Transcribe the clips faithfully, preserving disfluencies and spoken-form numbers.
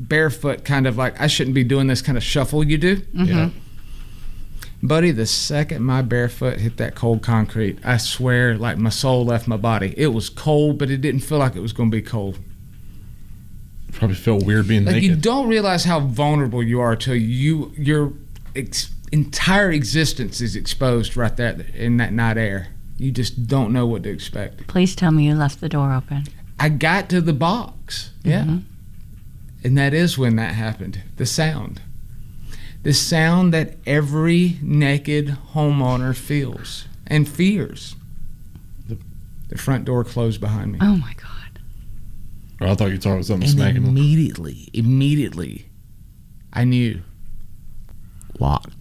barefoot kind of like, I shouldn't be doing this kind of shuffle you do. Mm-hmm. Yeah. Buddy, the second my barefoot hit that cold concrete, I swear, like my soul left my body. It was cold, but it didn't feel like it was going to be cold. Probably felt weird being Like naked. you don't realize how vulnerable you are till you your ex- entire existence is exposed right there in that night air. You just don't know what to expect. Please tell me you left the door open. I got to the box, yeah, Mm-hmm. and that is when that happened. The sound, the sound that every naked homeowner feels and fears. The- The front door closed behind me. Oh my God. Or I thought you were talking about something And smacking them. immediately, immediately, I knew. Locked.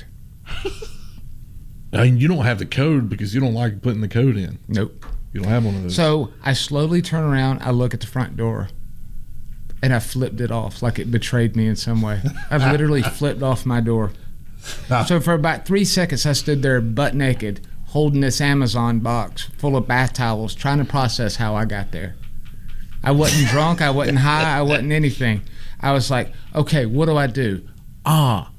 I mean, you don't have the code because you don't like putting the code in. Nope. You don't have one of those. So I slowly turn around, I look at the front door, and I flipped it off like it betrayed me in some way. I literally flipped off my door. So for about three seconds, I stood there butt naked, holding this Amazon box full of bath towels, trying to process how I got there. I wasn't drunk, I wasn't high, I wasn't anything. I was like, okay, what do I do? Ah,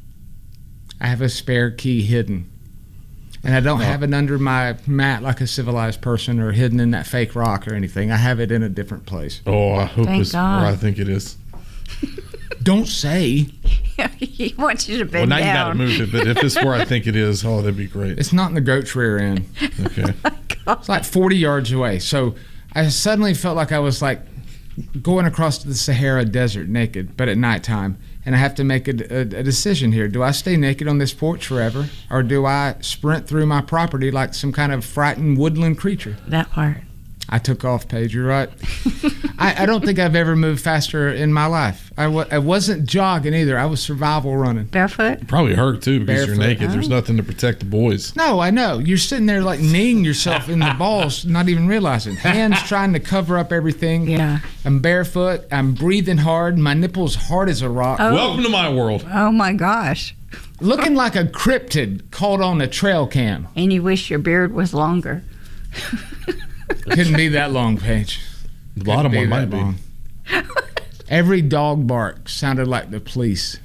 I have a spare key hidden. And I don't have it under my mat like a civilized person or hidden in that fake rock or anything. I have it in a different place. oh, I hope Thank it's God. where I think it is. Don't say. He wants you to Well, bend now you got to down. move it, but if it's where I think it is, oh, that'd be great. It's not in the goat's rear end. Okay. It's like forty yards away. So I suddenly felt like I was like going across the Sahara Desert naked, but at nighttime. And I have to make a, a, a decision here. Do I stay naked on this porch forever? Or do I sprint through my property like some kind of frightened woodland creature? That part. I took off, Paige. You're right. I, I don't think I've ever moved faster in my life. I, w- I wasn't jogging either. I was survival running. Barefoot? Probably hurt too because Barefoot. you're naked. There's Oh. nothing to protect the boys. No, I know. You're sitting there like kneeing yourself in the balls, not even realizing. Hands trying to cover up everything. Yeah. I'm barefoot. I'm breathing hard. My nipple's hard as a rock. Oh. Welcome to my world. Oh my gosh. Looking like a cryptid caught on a trail cam. And you wish your beard was longer. Couldn't be that long, Paige. The bottom Couldn't one might that be. long. Every dog bark sounded like the police.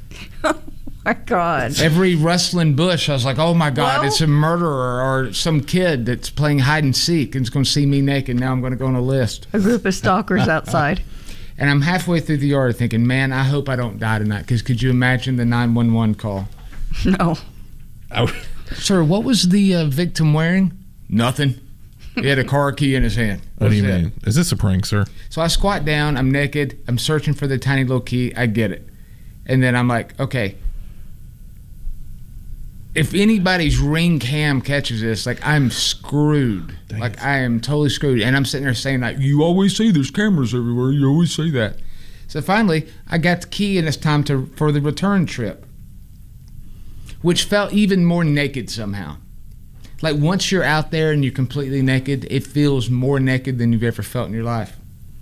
My God. Every rustling bush, I was like, oh my God, Well- it's a murderer or some kid that's playing hide and seek and is going to see me naked. Now I'm going to go on a list. A group of stalkers outside. And I'm halfway through the yard thinking, man, I hope I don't die tonight. Because could you imagine the nine one one call? No. I, Sir, what was the uh, victim wearing? Nothing. He had a car key in his hand. what do you That's it. mean? Is this a prank, sir? So I squat down. I'm naked. I'm searching for the tiny little key. I get it. And then I'm like, okay. If anybody's Ring cam catches this, like I'm screwed. Dang like it. I am totally screwed. And I'm sitting there saying, like, you always say there's cameras everywhere. You always say that. So finally, I got the key, and it's time to for the return trip, which felt even more naked somehow. Like once you're out there and you're completely naked, it feels more naked than you've ever felt in your life.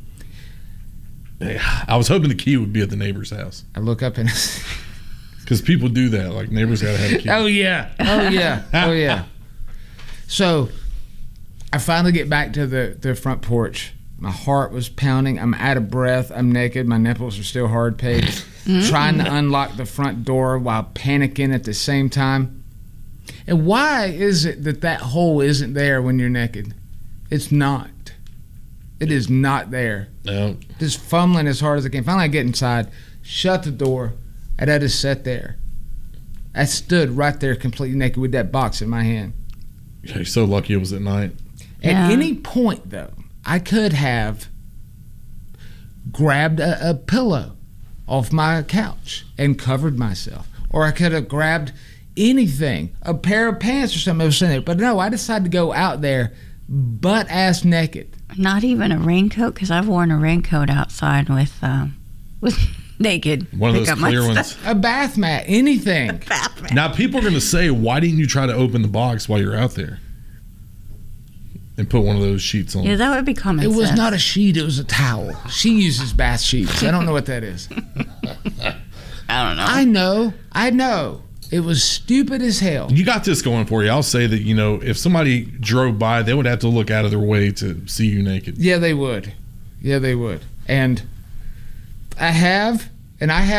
I was hoping the key would be at the neighbor's house I look up and because people do that. Like neighbors gotta have a key. oh yeah, oh yeah, oh yeah. So I finally get back to the, the front porch. My heart was pounding. I'm out of breath. I'm naked. My nipples are still hard, Paige. Trying to unlock the front door while panicking at the same time. And why is it that that hole isn't there when you're naked? It's not. It is not there. No. Just fumbling as hard as I can. Finally, I get inside, shut the door, and I just sat there. I stood right there completely naked with that box in my hand. You're so lucky it was at night. At Yeah. any point, though, I could have grabbed a, a pillow off my couch and covered myself. Or I could have grabbed anything, a pair of pants or something that was sitting there. But no, I decided to go out there butt-ass naked. Not even a raincoat, because I've worn a raincoat outside with, um, with naked. One of Pick those up my clear ones. stuff. A bath mat, anything. Batman. Now people are gonna say, why didn't you try to open the box while you're out there and put one of those sheets on? Yeah, that would be common It was sense. not a sheet, it was a towel. She uses bath sheets. I don't know what that is. I don't know. I know. I know. It was stupid as hell. You got this going for you. I'll say that, you know, if somebody drove by, they would have to look out of their way to see you naked. Yeah, they would. Yeah, they would. And I have, and I have.